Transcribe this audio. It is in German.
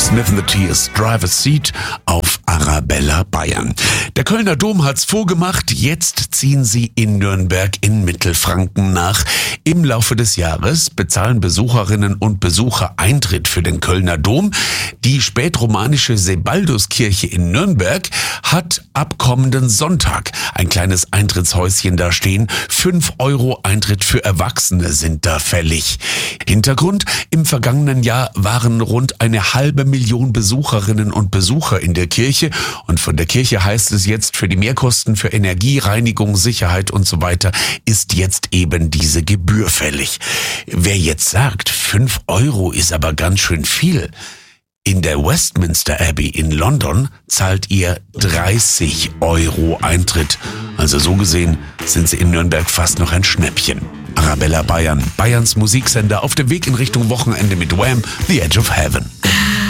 Sniff the Tears, Drive a Seat auf Arabella Bayern. Der Kölner Dom hat's vorgemacht, jetzt ziehen sie in Nürnberg in Mittelfranken nach. Im Laufe des Jahres bezahlen Besucherinnen und Besucher Eintritt für den Kölner Dom. Die spätromanische Sebalduskirche in Nürnberg hat ab kommenden Sonntag ein kleines Eintrittshäuschen da stehen. 5 € Eintritt für Erwachsene sind da fällig. Hintergrund: Im vergangenen Jahr waren rund 500.000 Besucherinnen und Besucher in der Kirche. Und von der Kirche heißt es jetzt, für die Mehrkosten für Energie, Reinigung, Sicherheit und so weiter ist jetzt eben diese Gebühr fällig. Wer jetzt sagt, 5 € ist aber ganz schön viel: In der Westminster Abbey in London zahlt ihr 30 € Eintritt. Also so gesehen sind sie in Nürnberg fast noch ein Schnäppchen. Arabella Bayern, Bayerns Musiksender, auf dem Weg in Richtung Wochenende mit Wham! The Edge of Heaven.